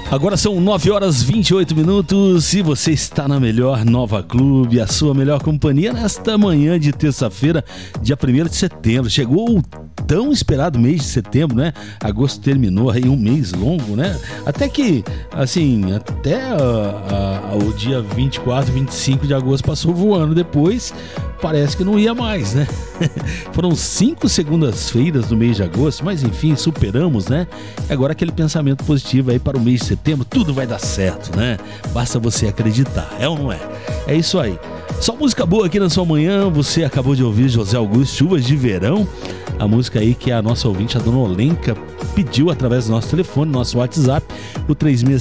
Agora são 9h28 e você está na melhor Nova Clube, a sua melhor companhia nesta manhã de terça-feira, dia 1º de setembro. Chegou o tão esperado mês de setembro, né? Agosto terminou aí, um mês longo, né? Até que, assim, até o dia 24, 25 de agosto passou voando. Depois parece que não ia mais, né? Foram 5 segundas-feiras do mês de agosto, mas enfim, superamos, né? Agora aquele pensamento positivo aí para o mês de setembro, tudo vai dar certo, né? Basta você acreditar, é ou não é? É isso aí. Só música boa aqui na sua manhã. Você acabou de ouvir José Augusto, Chuvas de Verão, a música aí que a nossa ouvinte, a dona Olenka, pediu através do nosso telefone, nosso WhatsApp, o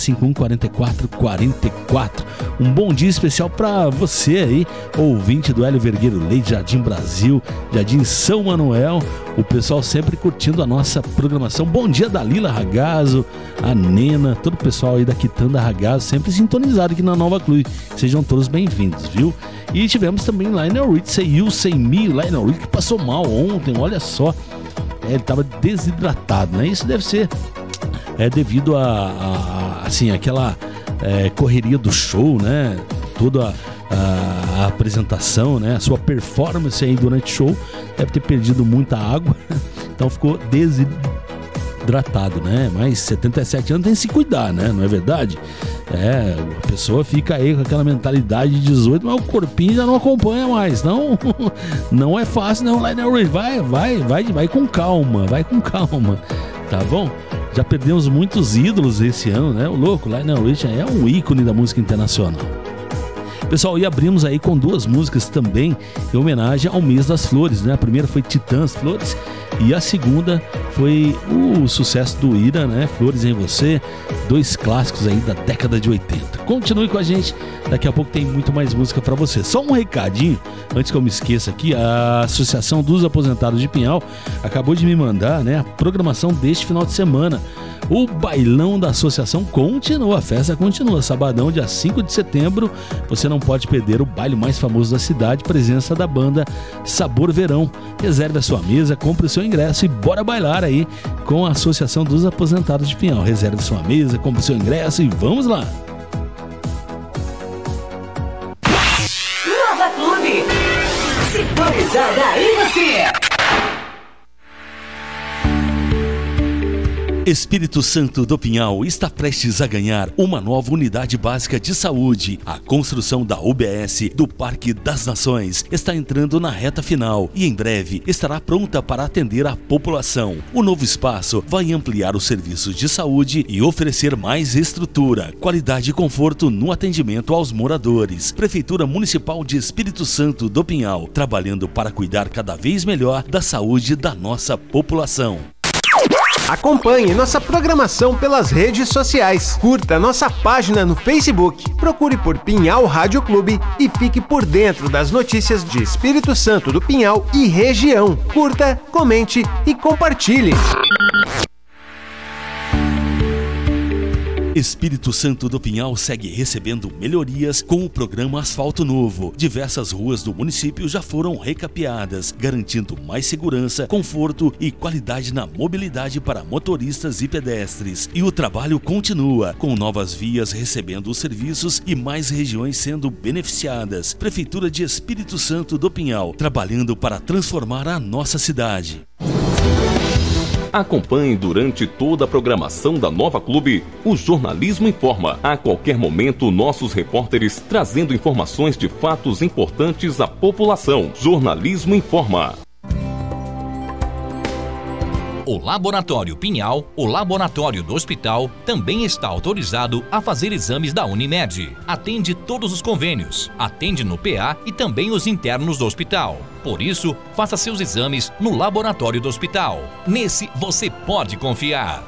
3651-4444. Um bom dia especial para você aí, ouvinte do Hélio Vergueiro Leite, Jardim Brasil, Jardim São Manuel, o pessoal sempre curtindo a nossa programação. Bom dia, Dalila Ragazzo, a Nena, todo o pessoal aí da Quitanda Ragazzo, sempre sintonizado aqui na Nova Clube. Sejam todos bem-vindos, viu? E tivemos também Lionel Rich, Say You, Say Me, Lionel Rich que passou mal ontem, olha só. Ele estava desidratado, né? Isso deve ser devido a assim, aquela correria do show, né? Toda a apresentação, né? A sua performance aí durante o show deve ter perdido muita água, então ficou desidratado, né? Mas 77 anos tem que se cuidar, né? Não é verdade? A pessoa fica aí com aquela mentalidade de 18, mas o corpinho já não acompanha mais. Não é fácil, não. Vai com calma, tá bom? Já perdemos muitos ídolos esse ano, né? O louco, Lionel Richie é um ícone da música internacional. Pessoal, e abrimos aí com 2 músicas também em homenagem ao mês das flores, né? A primeira foi Titãs Flores e a segunda foi o sucesso do Ira, né? Flores em Você, 2 clássicos aí da década de 80. Continue com a gente, daqui a pouco tem muito mais música para você. Só um recadinho, antes que eu me esqueça aqui, a Associação dos Aposentados de Pinhal acabou de me mandar, né, a programação deste final de semana. O bailão da associação continua, a festa continua, sabadão, dia 5 de setembro, você não pode perder o baile mais famoso da cidade, presença da banda Sabor Verão. Reserve a sua mesa, compre o seu ingresso e bora bailar aí com a Associação dos Aposentados de Pinhal. Reserve a sua mesa, compre o seu ingresso e vamos lá! Nova Clube, sintonizada em você! Espírito Santo do Pinhal está prestes a ganhar uma nova unidade básica de saúde. A construção da UBS do Parque das Nações está entrando na reta final e em breve estará pronta para atender a população. O novo espaço vai ampliar os serviços de saúde e oferecer mais estrutura, qualidade e conforto no atendimento aos moradores. Prefeitura Municipal de Espírito Santo do Pinhal, trabalhando para cuidar cada vez melhor da saúde da nossa população. Acompanhe nossa programação pelas redes sociais. Curta nossa página no Facebook. Procure por Pinhal Rádio Clube e fique por dentro das notícias de Espírito Santo do Pinhal e região. Curta, comente e compartilhe. Espírito Santo do Pinhal segue recebendo melhorias com o programa Asfalto Novo. Diversas ruas do município já foram recapeadas, garantindo mais segurança, conforto e qualidade na mobilidade para motoristas e pedestres. E o trabalho continua, com novas vias recebendo os serviços e mais regiões sendo beneficiadas. Prefeitura de Espírito Santo do Pinhal, trabalhando para transformar a nossa cidade. Acompanhe durante toda a programação da Nova Clube o Jornalismo Informa. A qualquer momento, nossos repórteres trazendo informações de fatos importantes à população. Jornalismo Informa. O Laboratório Pinhal, o laboratório do hospital, também está autorizado a fazer exames da Unimed. Atende todos os convênios, atende no PA e também os internos do hospital. Por isso, faça seus exames no laboratório do hospital. Nesse você pode confiar.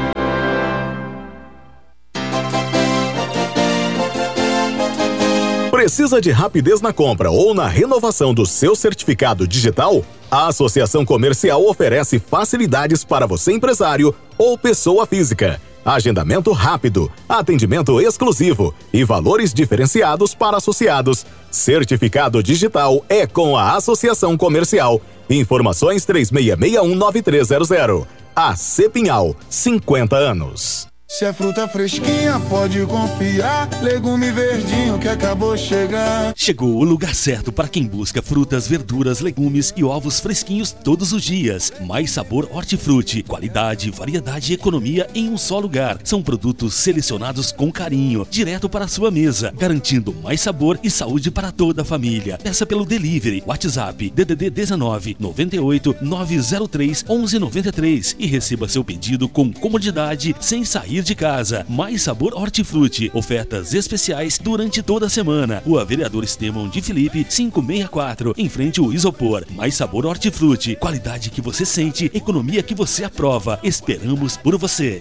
Precisa de rapidez na compra ou na renovação do seu certificado digital? A Associação Comercial oferece facilidades para você, empresário ou pessoa física. Agendamento rápido, atendimento exclusivo e valores diferenciados para associados. Certificado digital é com a Associação Comercial. Informações 3661-9300. AC Pinhal, 50 anos. Se é fruta fresquinha, pode confiar. Legume verdinho que acabou de chegar. Chegou o lugar certo para quem busca frutas, verduras, legumes e ovos fresquinhos todos os dias. Mais Sabor Hortifruti. Qualidade, variedade e economia em um só lugar. São produtos selecionados com carinho, direto para a sua mesa, garantindo mais sabor e saúde para toda a família. Peça pelo delivery. WhatsApp DDD 19 98 903 1193 e receba seu pedido com comodidade sem sair de casa. Mais Sabor Hortifruti. Ofertas especiais durante toda a semana. Rua Vereador Estevão de Felipe 564, em frente ao Isopor. Mais Sabor Hortifruti. Qualidade que você sente, economia que você aprova. Esperamos por você.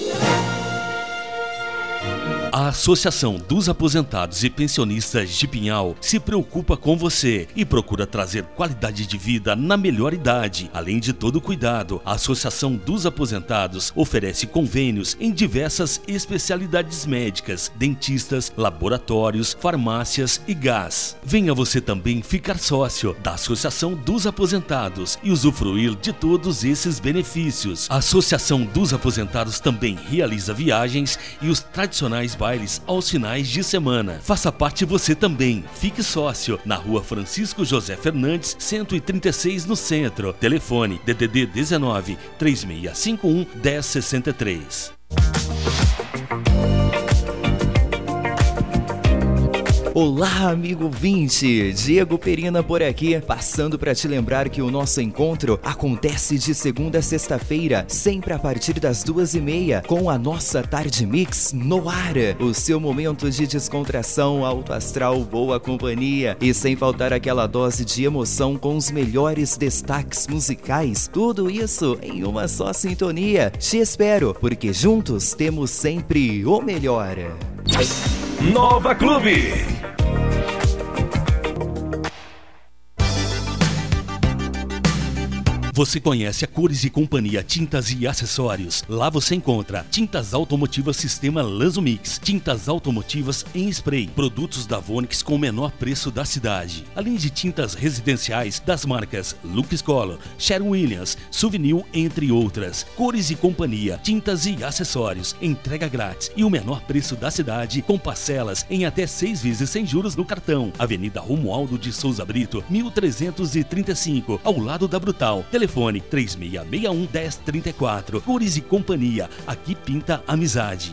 A Associação dos Aposentados e Pensionistas de Pinhal se preocupa com você e procura trazer qualidade de vida na melhor idade. Além de todo o cuidado, a Associação dos Aposentados oferece convênios em diversas especialidades médicas, dentistas, laboratórios, farmácias e gás. Venha você também ficar sócio da Associação dos Aposentados e usufruir de todos esses benefícios. A Associação dos Aposentados também realiza viagens e os tradicionais bailes aos finais de semana. Faça parte você também. Fique sócio na Rua Francisco José Fernandes, 136 no centro. Telefone DDD 19 3651 1063. Olá, amigo ouvinte! Diego Perina por aqui, passando para te lembrar que o nosso encontro acontece de segunda a sexta-feira, sempre a partir das 2h30, com a nossa Tarde Mix no ar. O seu momento de descontração, alto astral, boa companhia e sem faltar aquela dose de emoção com os melhores destaques musicais. Tudo isso em uma só sintonia. Te espero, porque juntos temos sempre o melhor. Nova Clube. Você conhece a Cores e Companhia Tintas e Acessórios? Lá você encontra tintas automotivas sistema Lazumix, tintas automotivas em spray, produtos da Vonix com o menor preço da cidade, além de tintas residenciais das marcas Lux Color, Sherwin-Williams, Souvenir, entre outras. Cores e Companhia Tintas e Acessórios, entrega grátis e o menor preço da cidade, com parcelas em até 6 vezes sem juros no cartão. Avenida Romualdo de Souza Brito, 1335, ao lado da Brutal. Telefone 3661-1034. Cores e Companhia. Aqui pinta amizade.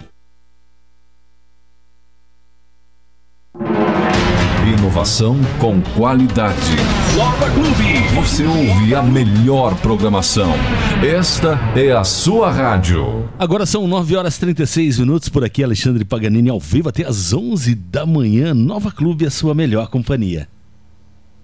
Inovação com qualidade. Nova Clube. Você ouve a melhor programação. Esta é a sua rádio. Agora são 9h36 por aqui. Alexandre Paganini ao vivo até às 11 da manhã. Nova Clube, a sua melhor companhia.